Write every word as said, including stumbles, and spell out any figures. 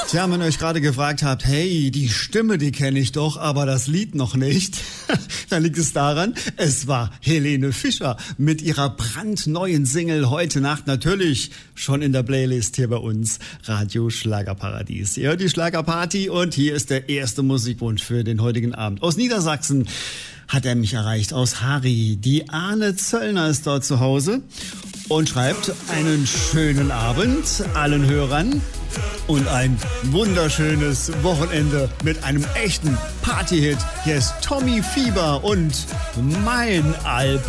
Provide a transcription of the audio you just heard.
Tja, wenn ihr euch gerade gefragt habt, hey, die Stimme, die kenne ich doch, aber das Lied noch nicht, dann liegt es daran, es war Helene Fischer mit ihrer brandneuen Single heute Nacht, natürlich schon in der Playlist hier bei uns, Radio Schlagerparadies. Ihr hört die Schlagerparty und hier ist der erste Musikwunsch für den heutigen Abend. Aus Niedersachsen hat er mich erreicht, aus Hari. Die Arne Zöllner ist dort zu Hause und schreibt einen schönen Abend allen Hörern. Und ein wunderschönes Wochenende mit einem echten Partyhit. Hier ist Tommy Fieber und Mein Alp.